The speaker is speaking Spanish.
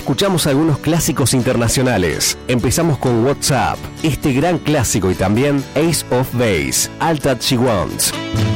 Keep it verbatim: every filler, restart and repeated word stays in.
escuchamos algunos clásicos internacionales. Empezamos con What's Up, este gran clásico, y también Ace of Base, All That She Wants.